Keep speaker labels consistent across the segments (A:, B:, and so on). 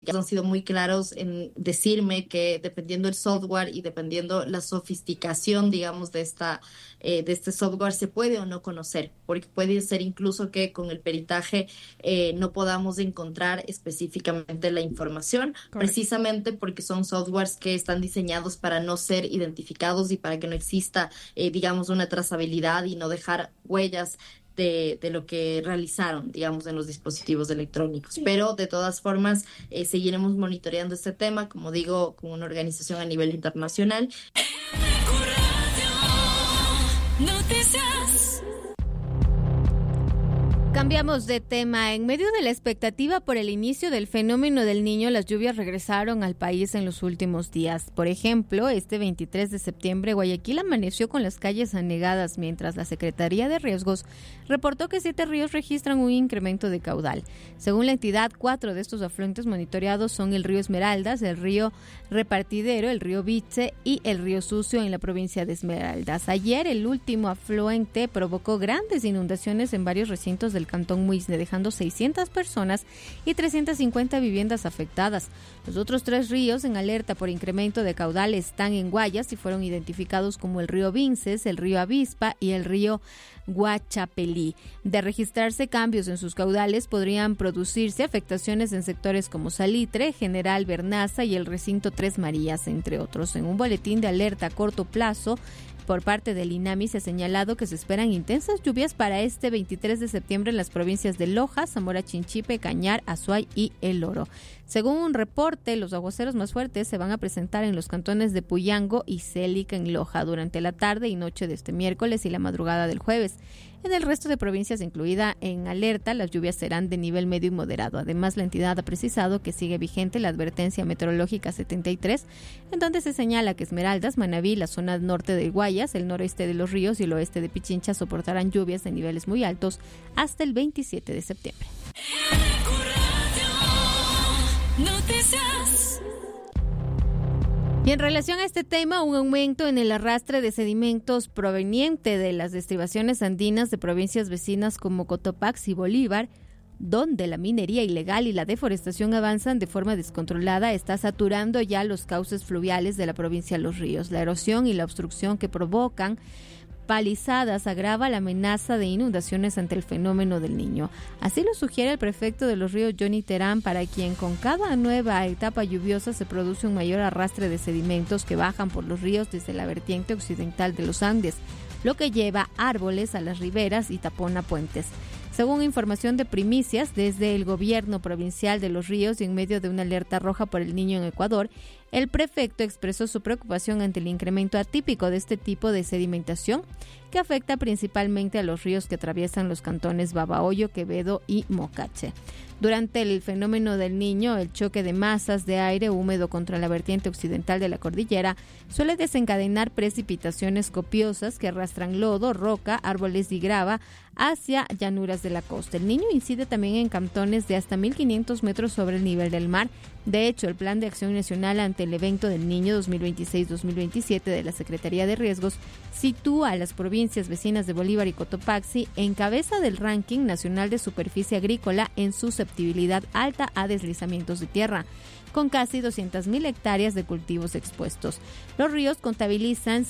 A: han sido muy claros en decirme que dependiendo el software y dependiendo la sofisticación, digamos, de este software, se puede o no conocer, porque puede ser incluso que con el peritaje no podamos encontrar específicamente la información,
B: Correcto.
A: precisamente porque son softwares que están diseñados para no ser identificados y para que no exista, digamos, una trazabilidad y no dejar huellas de lo que realizaron, digamos, en los dispositivos electrónicos. Pero de todas formas, seguiremos monitoreando este tema, como digo, con una organización a nivel internacional.
C: Noticias.
B: Cambiamos de tema. En medio de la expectativa por el inicio del fenómeno del Niño, las lluvias regresaron al país en los últimos días. Por ejemplo, este 23 de septiembre, Guayaquil amaneció con las calles anegadas, mientras la Secretaría de Riesgos reportó que 7 ríos registran un incremento de caudal. Según la entidad, 4 de estos afluentes monitoreados son el río Esmeraldas, el río Repartidero, el río Biche y el río Sucio en la provincia de Esmeraldas. Ayer, el último afluente provocó grandes inundaciones en varios recintos del Cantón Muisne, dejando 600 personas y 350 viviendas afectadas. Los otros 3 ríos en alerta por incremento de caudal están en Guayas y fueron identificados como el río Vinces, el río Avispa y el río Guachapelí. De registrarse cambios en sus caudales, podrían producirse afectaciones en sectores como Salitre, General Bernaza y el recinto Tres Marías, entre otros. En un boletín de alerta a corto plazo por parte del INAMI se ha señalado que se esperan intensas lluvias para este 23 de septiembre en las provincias de Loja, Zamora Chinchipe, Cañar, Azuay y El Oro. Según un reporte, los aguaceros más fuertes se van a presentar en los cantones de Puyango y Célica en Loja durante la tarde y noche de este miércoles y la madrugada del jueves. En el resto de provincias, incluida en alerta, las lluvias serán de nivel medio y moderado. Además, la entidad ha precisado que sigue vigente la advertencia meteorológica 73, en donde se señala que Esmeraldas, Manabí, la zona norte de Guayas, el noroeste de Los Ríos y el oeste de Pichincha soportarán lluvias de niveles muy altos hasta el 27 de septiembre.
C: Noticias.
B: Y en relación a este tema, un aumento en el arrastre de sedimentos proveniente de las estribaciones andinas de provincias vecinas como Cotopaxi y Bolívar, donde la minería ilegal y la deforestación avanzan de forma descontrolada, está saturando ya los cauces fluviales de la provincia de Los Ríos. La erosión y la obstrucción que provocan palizadas agrava la amenaza de inundaciones ante el fenómeno del Niño. Así lo sugiere el prefecto de Los Ríos, Johnny Terán, para quien con cada nueva etapa lluviosa se produce un mayor arrastre de sedimentos que bajan por los ríos desde la vertiente occidental de los Andes, lo que lleva árboles a las riberas y tapona puentes. Según información de Primicias, desde el gobierno provincial de Los Ríos y en medio de una alerta roja por el Niño en Ecuador, el prefecto expresó su preocupación ante el incremento atípico de este tipo de sedimentación que afecta principalmente a los ríos que atraviesan los cantones Babahoyo, Quevedo y Mocache. Durante el fenómeno del Niño, el choque de masas de aire húmedo contra la vertiente occidental de la cordillera suele desencadenar precipitaciones copiosas que arrastran lodo, roca, árboles y grava hacia llanuras de la costa. El Niño incide también en cantones de hasta 1.500 metros sobre el nivel del mar. De hecho, el Plan de Acción Nacional ante el Evento del Niño 2026-2027 de la Secretaría de Riesgos sitúa a las provincias vecinas de Bolívar y Cotopaxi en cabeza del ranking nacional de superficie agrícola en susceptibilidad alta a deslizamientos de tierra, con casi 200.000 hectáreas de cultivos expuestos. Los ríos contabilizan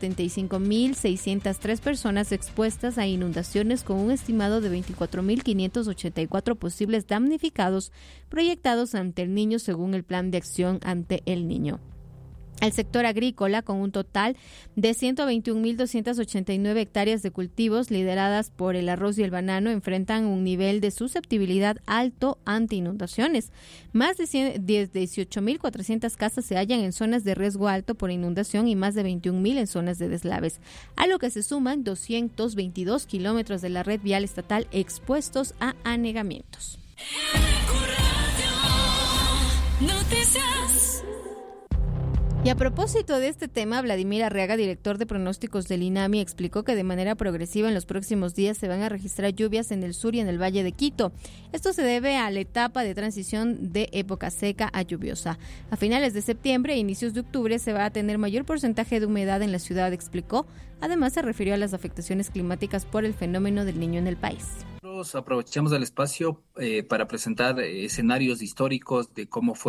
B: 175.603 personas expuestas a inundaciones, con un estimado de 24.584 posibles damnificados proyectados ante el Niño según el Plan de Acción ante el Niño. El sector agrícola, con un total de 121.289 hectáreas de cultivos lideradas por el arroz y el banano, enfrentan un nivel de susceptibilidad alto ante inundaciones. Más de 18.400 casas se hallan en zonas de riesgo alto por inundación y más de 21.000 en zonas de deslaves, a lo que se suman 222 kilómetros de la red vial estatal expuestos a anegamientos.
C: Noticias.
B: Y a propósito de este tema, Vladimir Arriaga, director de pronósticos del INAMI, explicó que de manera progresiva en los próximos días se van a registrar lluvias en el sur y en el Valle de Quito. Esto se debe a la etapa de transición de época seca a lluviosa. A finales de septiembre e inicios de octubre se va a tener mayor porcentaje de humedad en la ciudad, explicó. Además, se refirió a las afectaciones climáticas por el fenómeno del Niño en el país.
D: Nosotros aprovechamos el espacio para presentar escenarios históricos de cómo fue